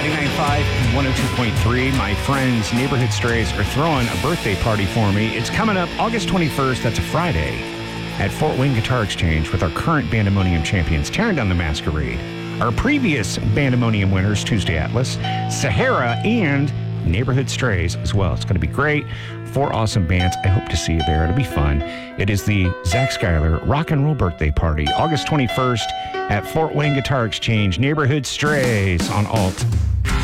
99.5 and 102.3. My friends, Neighborhood Strays, are throwing a birthday party for me. It's coming up August 21st. That's a Friday at Fort Wayne Guitar Exchange with our current Bandemonium champions, Tearing Down the Masquerade. Our previous Bandemonium winners, Tuesday Atlas, Sahara, and Neighborhood Strays as well. It's going to be great. 4 awesome bands. I hope to see you there. It'll be fun. It is the Zach Schuyler Rock and Roll Birthday Party, August 21st at Fort Wayne Guitar Exchange. Neighborhood Strays on Alt.